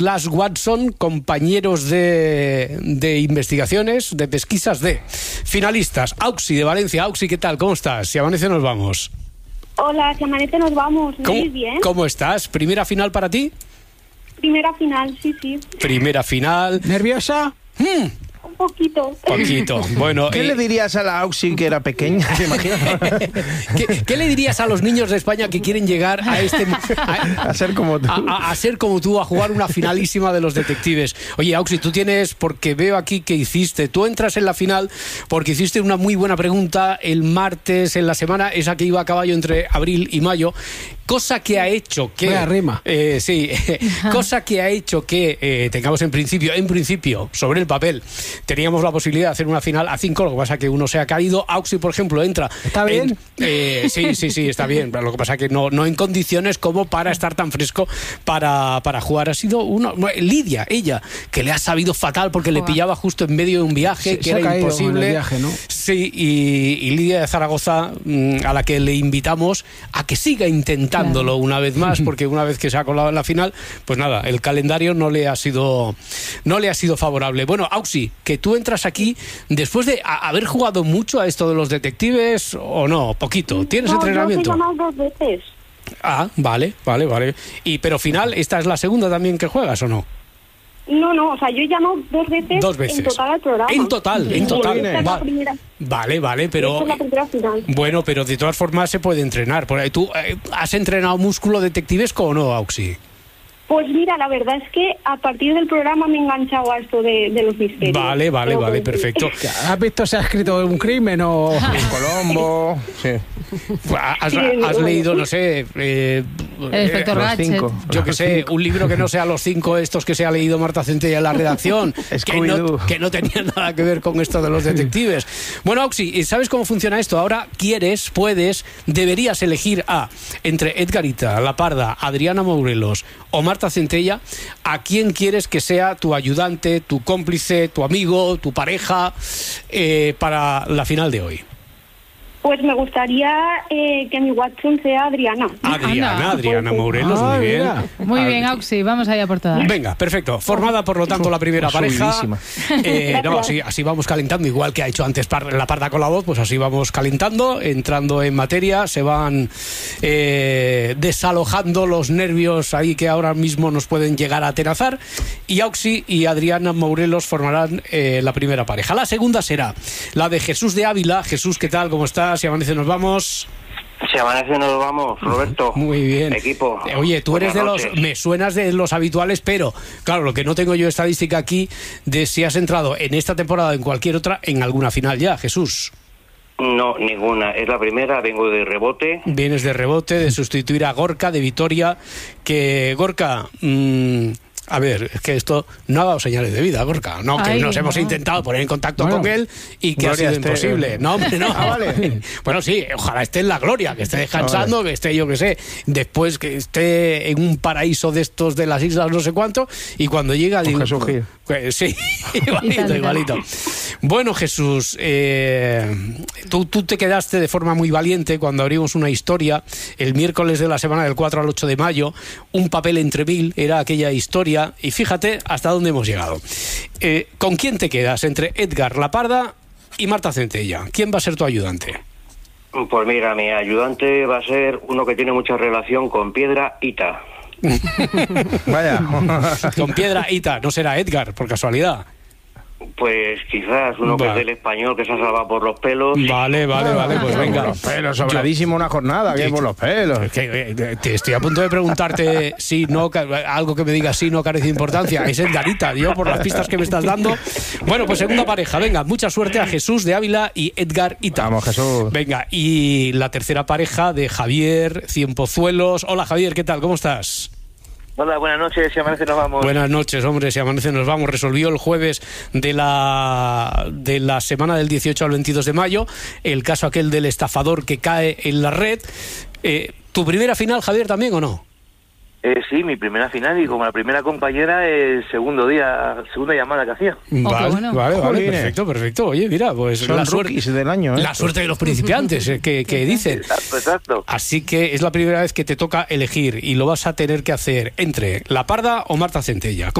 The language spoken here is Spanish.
Las Watson, compañeros de investigaciones, de pesquisas de finalistas. Auxi de Valencia. Auxi, ¿qué tal? ¿Cómo estás? Si amanece nos vamos. Hola, si amanece nos vamos. Muy bien. ¿Cómo estás? ¿Primera final para ti? Primera final, sí. Primera final. ¿Nerviosa? Un poquito. Bueno, ¿Qué le dirías a la Auxi que era pequeña? ¿Te imaginas? ¿Qué le dirías a los niños de España que quieren llegar a a ser como tú? A ser como tú, a jugar una finalísima de los detectives. Oye, Auxi, tú tienes, porque veo aquí que tú entras en la final porque hiciste una muy buena pregunta el martes en la semana, esa que iba a caballo entre abril y mayo, cosa que ha hecho que... Buena rima. Cosa que ha hecho que tengamos en principio, sobre el papel, teníamos la posibilidad de hacer una final a 5, lo que pasa que uno se ha caído. Auxi, por ejemplo, entra... ¿Está bien? Sí, está bien. Lo que pasa que no en condiciones como para estar tan fresco para jugar. Ha sido Lidia, ella, que le ha sabido fatal porque le pillaba justo en medio de un viaje que era imposible. Viaje, ¿no? Sí, y Lidia de Zaragoza, a la que le invitamos a que siga intentándolo una vez más, porque una vez que se ha colado en la final, pues nada, el calendario no le ha sido favorable. Bueno, Auxi, que tú entras aquí después de haber jugado mucho a esto de los detectives, ¿o no? Poquito. ¿Tienes entrenamiento? Yo he llamado 2 veces. Ah, vale. Pero final, ¿esta es la segunda también que juegas o no? No, o sea, yo he llamado 2 veces. 2 veces. En total al programa. En total. Esta es la primera. Vale, pero... Esta es la primera final. Bueno, pero de todas formas se puede entrenar. Por ahí, ¿tú has entrenado músculo detectivesco o no, Auxi? Pues mira, la verdad es que a partir del programa me he enganchado a esto de los misterios. Vale, perfecto. ¿Has visto si ha escrito un crimen o en Colombo? Sí. ¿Has leído, no sé... el inspector Gadget. Yo que sé, un libro que no sea los 5 estos que se ha leído Marta Centella en la redacción, que no tenía nada que ver con esto de los detectives. Bueno, Auxi, ¿sabes cómo funciona esto? Ahora deberías elegir entre Edgarita, La Parda, Adriana Morelos o Marta Centella, ¿a quién quieres que sea tu ayudante, tu cómplice, tu amigo, tu pareja para la final de hoy? Pues me gustaría que mi Watson sea Adriana. Adriana Morelos, muy bien. Muy bien, Auxi, vamos allá por todas. Venga, perfecto. Formada, por lo tanto, la primera pareja. Así vamos calentando, igual que ha hecho antes La Parda con la voz, pues así vamos calentando, entrando en materia, se van desalojando los nervios ahí que ahora mismo nos pueden llegar a atenazar, y Auxi y Adriana Morelos formarán la primera pareja. La segunda será la de Jesús de Ávila. Jesús, ¿qué tal? ¿Cómo estás? Si amanece nos vamos. Si amanece nos vamos, Roberto. Muy bien. Equipo. Oye, tú eres me suenas de los habituales, pero claro, lo que no tengo yo estadística aquí de si has entrado en esta temporada o en cualquier otra en alguna final ya, Jesús. No, ninguna. Es la primera, vengo de rebote. Vienes de rebote, de sustituir a Gorka de Vitoria, que Gorka... A ver, es que esto no ha dado señales de vida, Gorka. No, que nos hemos intentado poner en contacto con él y que ha sido imposible. No, hombre, no. Vale. Bueno, sí, ojalá esté en la gloria, que esté descansando, que esté, yo que sé, después que esté en un paraíso de estos de las islas no sé cuánto, y cuando llega... Con Jesús Gil. Sí, igualito. Bueno, Jesús, tú te quedaste de forma muy valiente cuando abrimos una historia el miércoles de la semana del 4 al 8 de mayo. Un papel entre 1000 era aquella historia, y fíjate hasta dónde hemos llegado. ¿Con quién te quedas? Entre Edgar, La Parda y Marta Centella. ¿Quién va a ser tu ayudante? Pues mira, mi ayudante va a ser uno que tiene mucha relación con Piedra Ita. Vaya. Con Piedra Ita, no será Edgar, por casualidad. Pues quizás uno que es del Español, que se ha salvado por los pelos. Vale, pues venga. Por los pelos, sobradísimo una jornada, que por los pelos. Te estoy a punto de preguntarte si no, algo que me diga si no carece de importancia. Es Edgarita, yo por las pistas que me estás dando. Bueno, pues segunda pareja, venga, mucha suerte a Jesús de Ávila y Edgar Ita. Vamos, Jesús. Venga, y la tercera pareja de Javier Cienpozuelos. Hola, Javier, ¿qué tal? ¿Cómo estás? Hola, buenas noches, si amanece nos vamos. Buenas noches, hombre, si amanece nos vamos. Resolvió el jueves de la semana del 18 al 22 de mayo el caso aquel del estafador que cae en la red. ¿Tu primera final, Javier, también o no? Sí, mi primera final y como la primera compañera, segunda llamada que hacía. Vale, perfecto. Oye, mira, pues son la rookies del año. La suerte de los principiantes, que dicen. Exacto. Así que es la primera vez que te toca elegir y lo vas a tener que hacer entre La Parda o Marta Centella.